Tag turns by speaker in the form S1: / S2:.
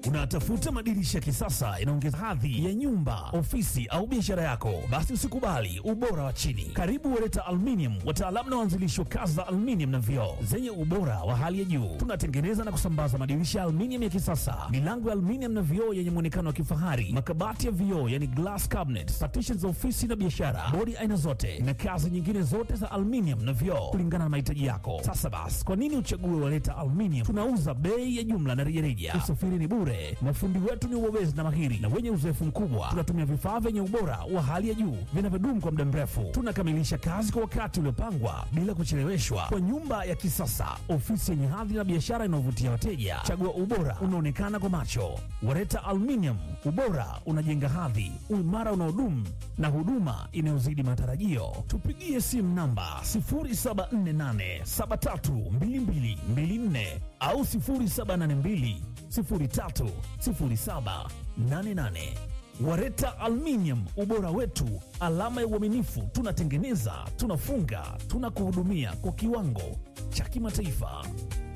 S1: Unatafuta madirisha ya kisasa inaongeza hadhi ya nyumba, ofisi au biashara yako? Basi usikubali ubora wa chini. Karibu Wereta Aluminium, wataalamu na waanzilishi wa kazi za aluminium na vioo zenye ubora wa hali ya juu. Tunatengeneza na kusambaza madirisha ya aluminium ya kisasa, milango ya aluminium na vioo yenye muonekano wa kifahari, makabati ya vioo yani glass cabinet, partitions za ofisi na biashara, bodi aina zote na kazi nyingine zote za aluminium na vioo kulingana na mahitaji yako. Sasa basi, kwa nini uchague Wereta Aluminium? Tunauza bei ya jumla na rejareja. Usafiri ni bure. Mafundi wetu ni wabobezi na mahiri na wenye uzoefu mkubwa. Tunatumia vifaa vyenye ubora wa hali ya juu vinavyodumu kwa muda mrefu. Tunakamilisha kazi kwa wakati uliopangwa bila kucheleweshwa, kwa nyumba ya kisasa, ofisi yenye hadhi na biashara inayovutia wateja. Chagua ubora unaonekana kwa macho. Wereta Aluminium, ubora unajenga hadhi, uimara unaodumu na huduma inayozidi matarajio. Tupigie simu namba 0748732224 au 0782030788. Wereta Aluminium, ubora wetu, alama ya uaminifu. Tunatengeneza, tunafunga, tunakuhudumia kwa kiwango cha kimataifa.